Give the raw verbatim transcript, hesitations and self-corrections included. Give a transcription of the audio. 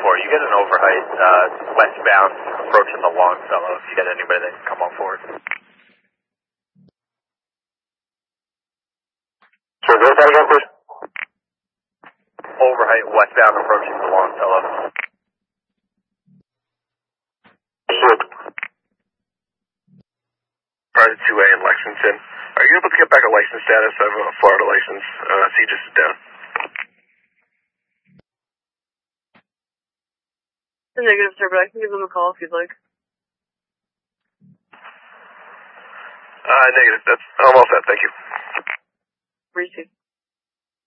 four. You get an overheight, uh, westbound, approaching the Longfellow, if you get anybody that can come on forward. Sure, go ahead again, please. Overheight, westbound, approaching the Longfellow. Sure. Private two A in Lexington. Are you able to get back a license status? I have a Florida license. Uh, so you just sit down. Negative, sir, but I can give them a call if you'd like. Uh, negative. That's, I'm all set. Thank you. Receive.